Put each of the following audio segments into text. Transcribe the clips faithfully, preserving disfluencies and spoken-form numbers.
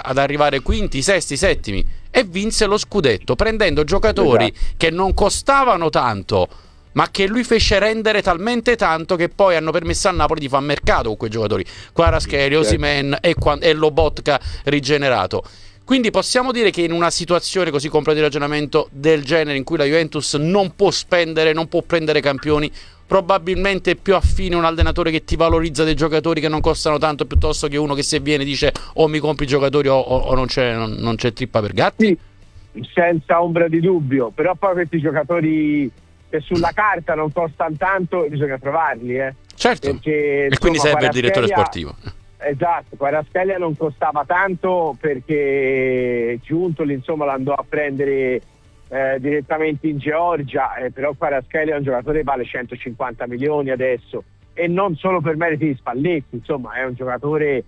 ad arrivare quinti, sesti, settimi e vinse lo scudetto prendendo giocatori esatto. che non costavano tanto, ma che lui fece rendere talmente tanto che poi hanno permesso al Napoli di fare mercato con quei giocatori, Kvaratskhelia, Osimhen e, e Lobotka rigenerato. Quindi possiamo dire che in una situazione così completa di ragionamento del genere, in cui la Juventus non può spendere, non può prendere campioni, probabilmente è più affine un allenatore che ti valorizza dei giocatori che non costano tanto, piuttosto che uno che se viene dice o mi compri i giocatori o, o, o non, c'è, non, non c'è trippa per gatti. Sì, senza ombra di dubbio, però poi questi giocatori che sulla carta non costano tanto bisogna trovarli, eh. Certo, perché, e insomma, quindi serve il direttore sportivo. Esatto, Kvaratskhelia non costava tanto perché Giuntoli insomma l'andò a prendere eh, direttamente in Georgia, eh, però Kvaratskhelia è un giocatore che vale centocinquanta milioni adesso, e non solo per meriti di Spalletti, insomma è un giocatore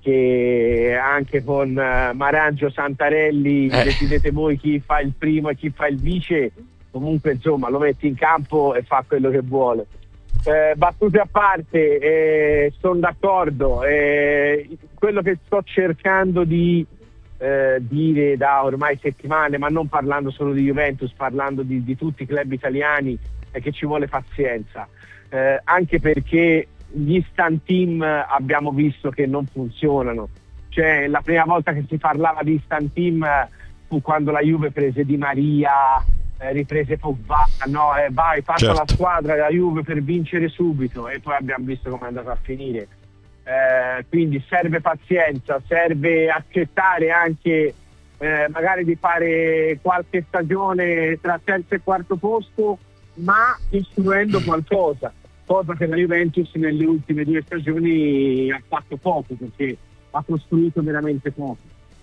che anche con uh, Marangio, Santarelli, eh. decidete voi chi fa il primo e chi fa il vice, comunque insomma lo metti in campo e fa quello che vuole. Eh, battute a parte, eh, sono d'accordo, eh, quello che sto cercando di eh, dire da ormai settimane, ma non parlando solo di Juventus, parlando di, di tutti i club italiani, è che ci vuole pazienza, eh, anche perché gli stand team abbiamo visto che non funzionano. Cioè, la prima volta che si parlava di stand team fu quando la Juve prese Di Maria, Eh, riprese Pogba, no, eh, vai, passa certo. la squadra della Juve per vincere subito, e poi abbiamo visto come è andato a finire. Eh, quindi serve pazienza, serve accettare anche eh, magari di fare qualche stagione tra terzo e quarto posto, ma istruendo qualcosa, cosa che la Juventus nelle ultime due stagioni ha fatto poco, perché ha costruito veramente poco.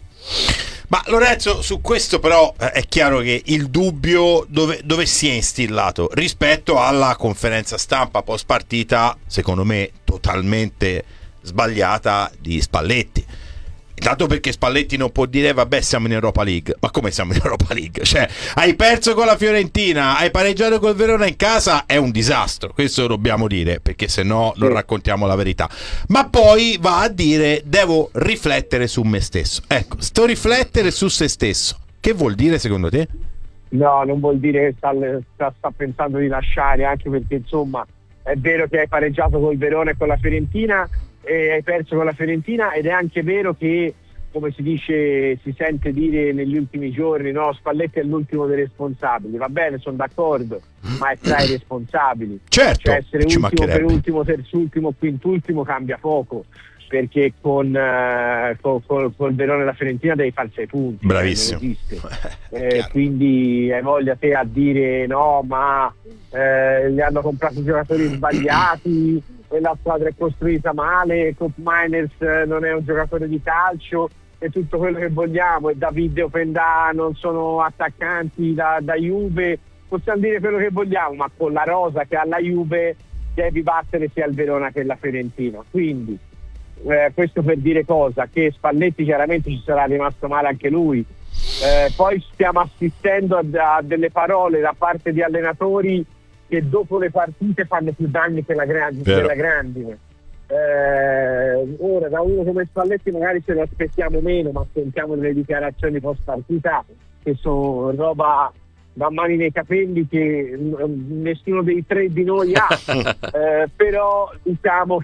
Ma Lorenzo, su questo però eh, è chiaro che il dubbio dove, dove si è instillato rispetto alla conferenza stampa post partita, secondo me totalmente sbagliata, di Spalletti. Intanto perché Spalletti non può dire vabbè siamo in Europa League, ma come siamo in Europa League? Cioè, hai perso con la Fiorentina, hai pareggiato col Verona in casa, è un disastro, questo lo dobbiamo dire, perché se no non raccontiamo la verità. Ma poi va a dire devo riflettere su me stesso. Ecco, sto riflettere su se stesso, che vuol dire secondo te? No, non vuol dire che sta, sta, sta pensando di lasciare, anche perché insomma è vero che hai pareggiato col Verona e con la Fiorentina e hai perso con la Fiorentina, ed è anche vero che, come si dice, si sente dire negli ultimi giorni, no, Spalletti è l'ultimo dei responsabili. Va bene, sono d'accordo, ma è tra i responsabili. Certo, cioè essere ultimo per ultimo, terzultimo, quintultimo cambia poco, perché con, uh, con, con, con il Verona e la Fiorentina devi fare sei punti. Bravissimo. Eh, eh, quindi hai voglia te a dire no, ma eh, gli hanno comprato i giocatori sbagliati e la squadra è costruita male, Koop Meiners non è un giocatore di calcio e tutto quello che vogliamo, e David e Openda non sono attaccanti da, da Juve, possiamo dire quello che vogliamo, ma con la rosa che ha la Juve devi battere sia il Verona che la Fiorentina. Quindi eh, questo per dire cosa? Che Spalletti chiaramente ci sarà rimasto male anche lui. Eh, poi stiamo assistendo a, a delle parole da parte di allenatori che dopo le partite fanno più danni che la grande, della grandine. Eh, ora da uno come Spalletti magari ce lo aspettiamo meno, ma sentiamo delle dichiarazioni post partita che sono roba da mani nei capelli che nessuno dei tre di noi ha. eh, però diciamo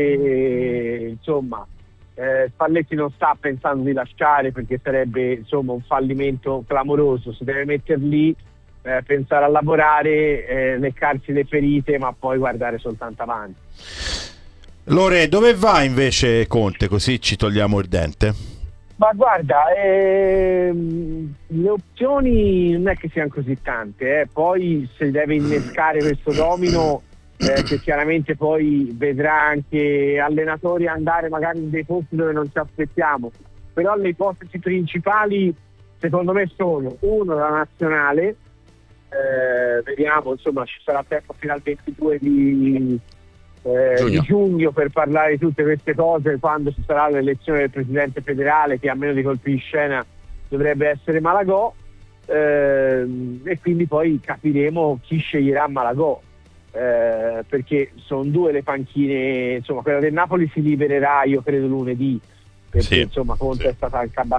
che insomma eh, Spalletti non sta pensando di lasciare, perché sarebbe insomma un fallimento clamoroso. Si deve mettere lì, Eh, pensare a lavorare, eh, leccarsi le ferite, ma poi guardare soltanto avanti. Lore, dove va invece Conte, così ci togliamo il dente? Ma guarda, ehm, le opzioni non è che siano così tante, eh. Poi si deve innescare questo domino eh, che chiaramente poi vedrà anche allenatori andare magari in dei posti dove non ci aspettiamo, però le ipotesi principali secondo me sono: uno, la nazionale. Eh, vediamo, insomma ci sarà tempo fino al ventidue di, eh, giugno. di giugno per parlare di tutte queste cose, quando ci sarà l'elezione del presidente federale, che a meno di colpi di scena dovrebbe essere Malagò, eh, e quindi poi capiremo chi sceglierà Malagò, eh, perché sono due le panchine, insomma quella del Napoli si libererà io credo lunedì, perché sì, insomma Conte sì. è stata anche